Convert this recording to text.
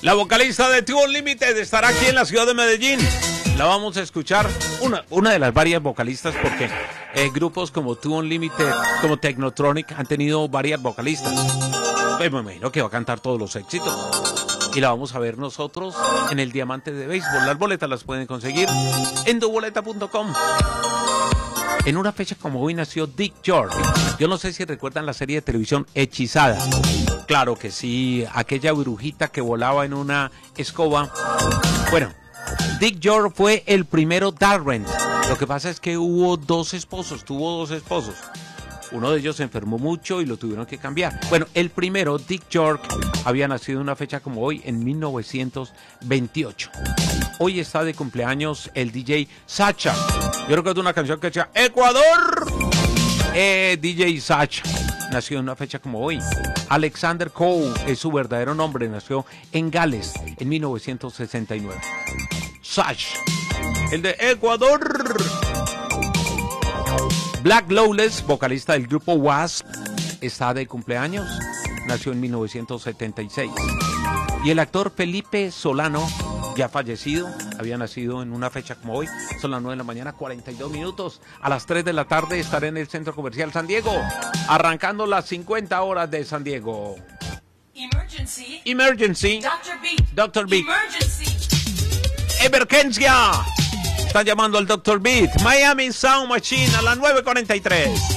La vocalista de Two Unlimited estará aquí en la ciudad de Medellín. La vamos a escuchar, una de las varias vocalistas, porque grupos como Two Unlimited, como Technotronic, han tenido varias vocalistas. Pues me imagino que va a cantar todos los éxitos. Y la vamos a ver nosotros en el Diamante de Béisbol. Las boletas las pueden conseguir en tuboleta.com. En una fecha como hoy nació Dick York. Yo no sé si recuerdan la serie de televisión Hechizada. Claro que sí, aquella brujita que volaba en una escoba. Bueno, Dick York fue el primero Darren. Lo que pasa es que tuvo dos esposos. Uno de ellos se enfermó mucho y lo tuvieron que cambiar. Bueno, el primero, Dick York, había nacido en una fecha como hoy, en 1928. Hoy está de cumpleaños el DJ Sacha. Yo creo que es una canción que decía ¡Ecuador! DJ Sacha nació en una fecha como hoy. Alexander Cole es su verdadero nombre, nació en Gales en 1969. Sacha, el de Ecuador. Black Lawless, vocalista del grupo Wasp, está de cumpleaños, nació en 1976. Y el actor Felipe Solano, ya fallecido, había nacido en una fecha como hoy, son las 9 de la mañana, 42 minutos. A las 3 de la tarde estaré en el Centro Comercial San Diego, arrancando las 50 horas de San Diego. Emergency. Dr. Beat. Emergencia. Están llamando al Dr. Beat. Miami Sound Machine a las 9:43.